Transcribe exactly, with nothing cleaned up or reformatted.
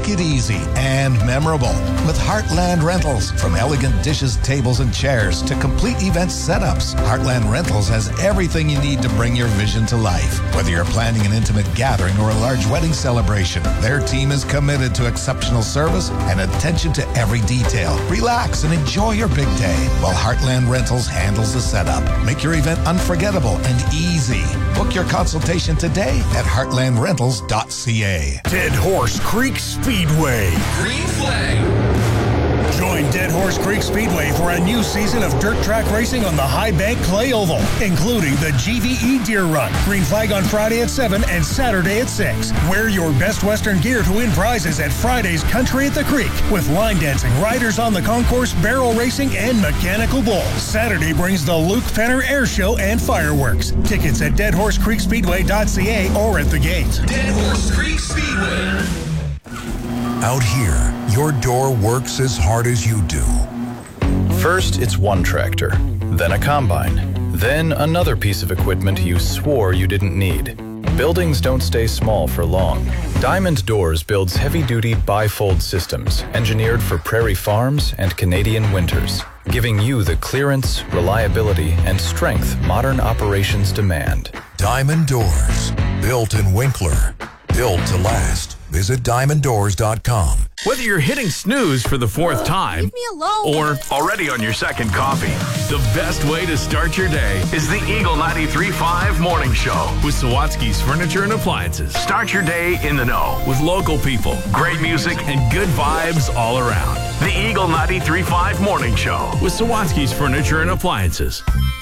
Make it easy and memorable with Heartland Rentals. From elegant dishes, tables, and chairs to complete event setups, Heartland Rentals has everything you need to bring your vision to life. Whether you're planning an intimate gathering or a large wedding celebration, their team is committed to exceptional service and attention to every detail. Relax and enjoy your big day while Heartland Rentals handles the setup. Make your event unforgettable and easy. Book your consultation today at heartland rentals dot c a. Dead Horse Creek Speedway. Green flag. Join Dead Horse Creek Speedway for a new season of dirt track racing on the High Bank Clay Oval, including the G V E Deer Run. Green flag on Friday at seven and Saturday at six. Wear your best Western gear to win prizes at Friday's Country at the Creek with line dancing, riders on the concourse, barrel racing, and mechanical bull. Saturday brings the Luke Fenner Air Show and fireworks. Tickets at dead horse creek speedway dot c a or at the gate. Dead Horse Creek Speedway. Out here, your door works as hard as you do. First, it's one tractor, then a combine, then another piece of equipment you swore you didn't need. Buildings don't stay small for long. Diamond Doors builds heavy-duty bifold systems engineered for prairie farms and Canadian winters, giving you the clearance, reliability, and strength modern operations demand. Diamond Doors, built in Winkler, built to last. Visit diamond doors dot com. Whether you're hitting snooze for the fourth time Leave me alone. or already on your second coffee, the best way to start your day is the Eagle ninety-three point five Morning Show with Sawatsky's Furniture and Appliances. Start your day in the know with local people, great music, and good vibes all around. The Eagle ninety-three point five Morning Show with Sawatsky's Furniture and Appliances.